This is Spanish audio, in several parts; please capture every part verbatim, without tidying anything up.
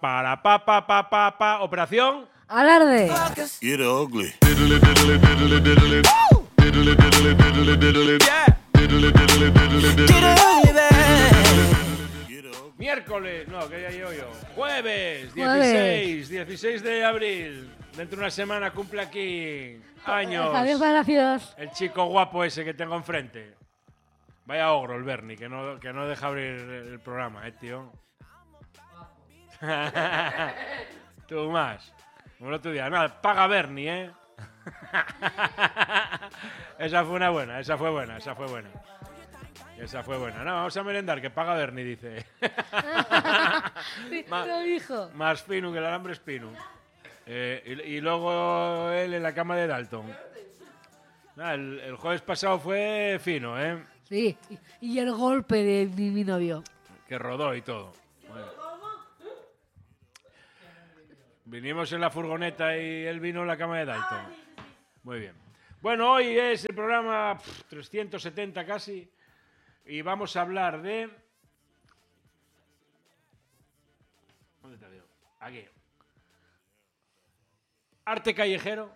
para pa pa pa pa pa. Operación Alarde. Get ugly. Miércoles, no, que ya llevo yo. Jueves, dieciséis, dieciséis de abril. Dentro de una semana cumple aquí años. Javier Palacios. El chico guapo ese que tengo enfrente. Vaya ogro el Bernie, que no, que no deja abrir el programa, eh, tío. Tú más. Como el otro día. Nada, paga Bernie, eh. Esa fue una buena, esa fue buena, esa fue buena. Esa fue buena. No, vamos a merendar, que paga Bernie, dice. Sí, Ma- lo dijo. Más fino que el alambre espino. Eh, y, y luego él en la cama de Dalton. Nada, el, el jueves pasado fue fino, ¿eh? Sí, y, y el golpe de mi, mi novio. Que rodó y todo. Bueno. Vinimos en la furgoneta y él vino en la cama de Dalton. Muy bien. Bueno, hoy es el programa pff, trescientos setenta casi. Y vamos a hablar de... ¿Dónde te veo? Aquí. Arte callejero.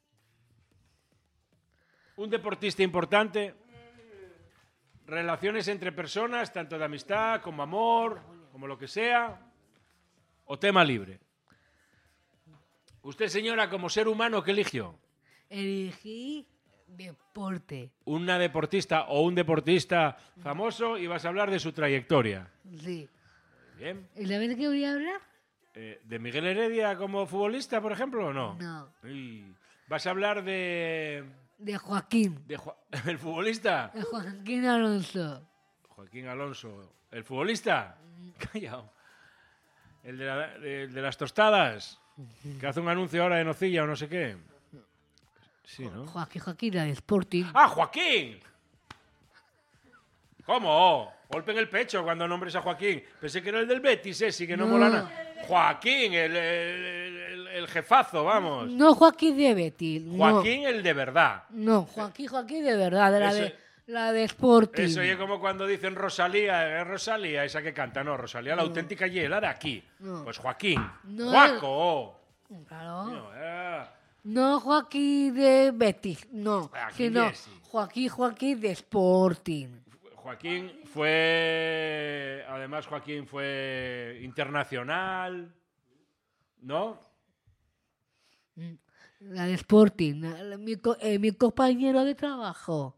Un deportista importante. Relaciones entre personas, tanto de amistad como amor, como lo que sea. O tema libre. Usted, señora, como ser humano, ¿qué eligió? Elegí deporte. Una deportista o un deportista famoso y vas a hablar de su trayectoria. Sí. Bien. ¿Y la vez que voy a hablar? Eh, ¿De Miguel Heredia como futbolista, por ejemplo, o no? No. Uy. ¿Vas a hablar de... De Joaquín. de Ju- el futbolista? De Joaquín Alonso. Joaquín Alonso. ¿El futbolista? Callao. ¿El de, la- de- el de las tostadas? Que hace un anuncio ahora de nocilla o no sé qué. Sí, ¿no? Joaquín, Joaquín era de Sporting. ¡Ah, Joaquín! ¿Cómo? Golpe en el pecho cuando nombres a Joaquín. Pensé que era el del Betis, ese, que no, No. mola nada. Joaquín, el, el, el- el jefazo, vamos. No Joaquín de Betis. no. Joaquín, el de verdad. No, Joaquín, Joaquín de verdad, de la, Eso- de, la de Sporting. Eso es como cuando dicen Rosalía, ¿es Rosalía esa que canta? No, Rosalía, la auténtica y la de aquí. No. Pues Joaquín. No. Juaco. Claro. No, eh. No Joaquín de Betis, no. Joaquín Sino Jesse. Joaquín, Joaquín de Sporting. Joaquín fue, además Joaquín fue internacional, ¿no? La de Sporting. la- la- mi, co- eh, mi compañero de trabajo.